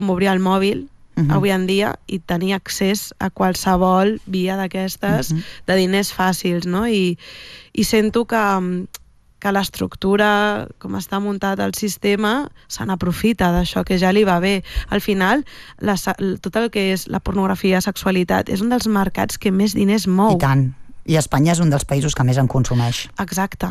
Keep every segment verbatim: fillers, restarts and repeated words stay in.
m'obria el mòbil, uh -huh. avui en dia, i tenir accés a qualsevol via d'aquestes, uh -huh. de diners fàcils, no? I, i sento que, que l'estructura, com està muntat el sistema, se n'aprofita d'això, que ja li va bé. Al final, la, tot el que és la pornografia, sexualitat, és un dels mercats que més diners mou. I tant. I Espanya és un dels països que més en consumeix. Exacte.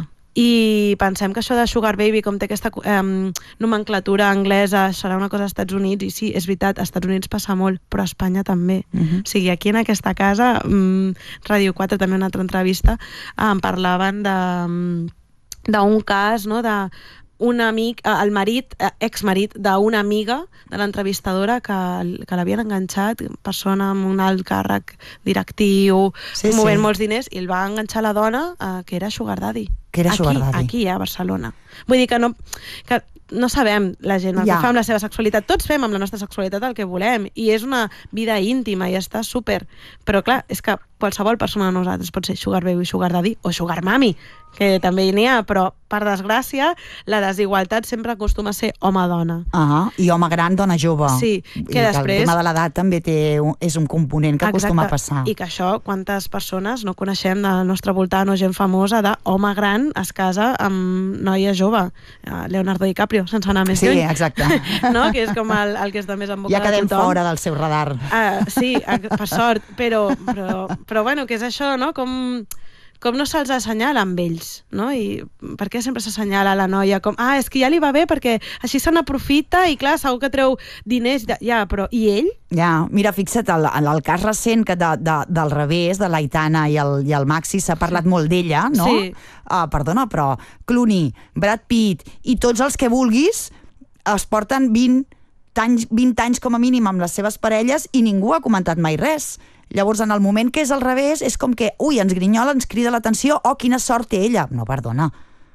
I pensem que això de Sugar Baby, com té aquesta eh, nomenclatura anglesa, serà una cosa als Estats Units, i sí, és veritat, als Estats Units passa molt, però a Espanya també. Uh-huh. O sigui, aquí en aquesta casa, mm, Ràdio quatre, també una altra entrevista, em eh, parlaven de d'un cas, no?, de un amic, el marit, exmarit d'una amiga de l'entrevistadora que, que l'havien enganxat, persona amb un alt càrrec directiu, sí, movent sí. molts diners, i el va enganxar la dona, eh, que era Sugar Daddy. Que era Sugar Daddy. Aquí, a Barcelona. Vull dir que no... Que no sabem la gent el ja. que fa amb la seva sexualitat. Tots fem amb la nostra sexualitat el que volem, i és una vida íntima i està súper. Però clar, és que qualsevol persona de nosaltres pot ser Sugar Baby, Sugar Daddy o Sugar Mami, que també n'hi ha, però per desgràcia la desigualtat sempre acostuma a ser home-dona. Ah, i home gran, dona jove. Sí, que I després... el tema de l'edat també té un, és un component que Exacte. acostuma a passar. I que això, quantes persones no coneixem del nostre voltant o gent famosa d'home gran es casa amb noia jove. Leonardo DiCaprio, sense anar més sí, lluny. Sí, exacte. No? Que és com el, el que està més en boca ja de tothom. Ja quedem fora del seu radar. Uh, sí, per sort, però, però, però bueno, que és això, no? Com, com no se'ls assenyala amb ells, no? I per què sempre s'assenyala la noia? Com, ah, és que ja li va bé perquè així se n'aprofita i clar, segur que treu diners. Ja, però i ell? Ja, mira, fixa't, el, el cas recent que de, de, del revés, de l'Aitana i el, i el Maxi, s'ha parlat molt d'ella, no? Sí. Uh, perdona, però Clooney, Brad Pitt i tots els que vulguis es porten vint anys, vint anys com a mínim amb les seves parelles i ningú ha comentat mai res. Llavors, en el moment que és al revés, és com que, ui, ens grinyola, ens crida l'atenció, oh, quina sort té ella. No, perdona.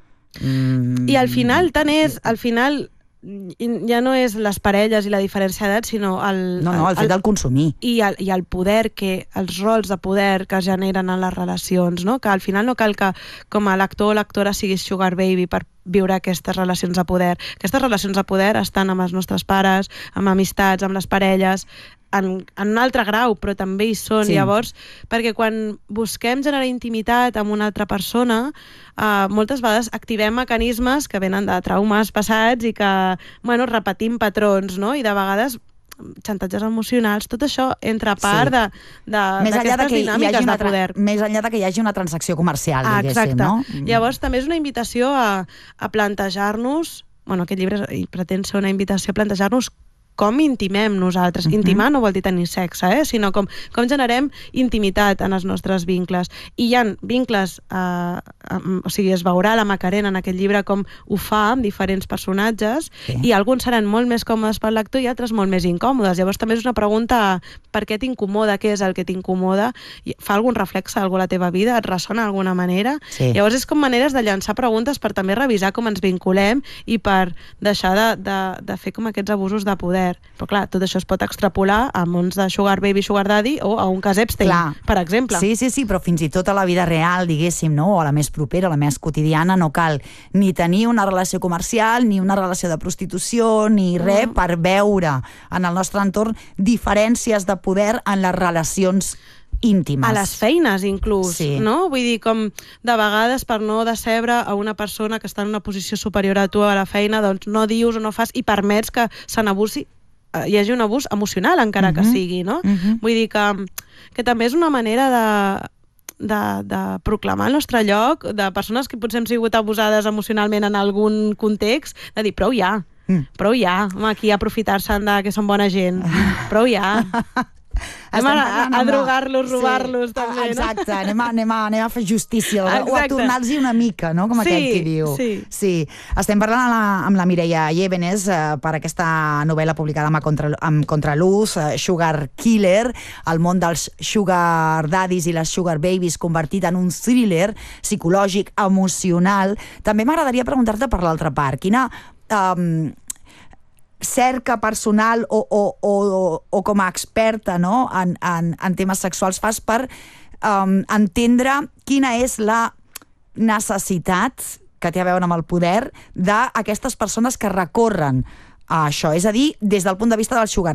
Mm. I al final, tant és, al final, ja no és les parelles i la diferència d'edat, sinó el... No, no, el fet del consumir. I el, I el poder, que els rols de poder que es generen en les relacions, no? Que al final no cal que com a l'actor o l'actora siguis Sugar Baby per viure aquestes relacions de poder. Aquestes relacions de poder estan amb els nostres pares, amb amistats, amb les parelles, en, en un altre grau, però també hi són. Sí. Llavors, perquè quan busquem generar intimitat amb una altra persona, eh, moltes vegades activem mecanismes que venen de traumes passats i que, bueno, repetim patrons, no? I de vegades xantatges emocionals, tot això entra a part sí. d'aquestes dinàmiques de poder. Més enllà de que hi hagi una transacció comercial, ah, diguéssim, no? Llavors també és una invitació a, a plantejar-nos, bueno, aquest llibre pretén ser una invitació a plantejar-nos com intimem nosaltres. Uh-huh. Intimar no vol dir tenir sexe, eh? Sinó com, com generem intimitat en els nostres vincles. I hi ha vincles, eh, o sigui, es veurà la Macarena en aquest llibre com ho fa amb diferents personatges, sí. I alguns seran molt més còmodes per l'actor i altres molt més incòmodes. Llavors també és una pregunta, per què t'incomoda, què és el que t'incomoda? Fa algun reflex a algú a la teva vida? Et ressona d'alguna manera? Sí. Llavors és com maneres de llançar preguntes per també revisar com ens vinculem i per deixar de, de, de fer com aquests abusos de poder. Però clar, tot això es pot extrapolar a mons de Sugar Baby, Sugar Daddy o a un cas Epstein, clar. Per exemple. Sí, sí, sí, però fins i tot a la vida real, diguéssim, no? O a la més propera, a la més quotidiana, no cal ni tenir una relació comercial, ni una relació de prostitució, ni res, mm. per veure en el nostre entorn diferències de poder en les relacions íntimes. A les feines, inclús, sí. No? Vull dir, com de vegades per no decebre a una persona que està en una posició superior a tu a la feina, doncs no dius o no fas i permets que se n'abusi, hi hagi un abús emocional, encara uh-huh. que sigui, no? Uh-huh. Vull dir que, que també és una manera de, de, de proclamar el nostre lloc, de persones que potser hem sigut abusades emocionalment en algun context, de dir, prou ja, mm. prou ja, home, aquí aprofitar-se'n de que són bona gent, prou ja. Anem a, a drogar-los, robar-los, sí, també, exacte, no? Anem a, anem, a, anem a fer justícia, exacte. O a tornar-los una mica, no? Com sí, aquell que diu. Sí. Sí. Estem parlant amb la, amb la Mireia Llévenes eh, per aquesta novel·la publicada amb, contra, amb Contraluz, eh, Sugar Killer, el món dels Sugar Daddies i les Sugar Babies convertit en un thriller psicològic, emocional. També m'agradaria preguntar-te per l'altra part, quina... Um, cerca personal o, o, o, o com a experta, no? en, en, en temes sexuals fas per um, entendre quina és la necessitat que té a veure amb el poder d'aquestes persones que recorren a això. És a dir, des del punt de vista del sugar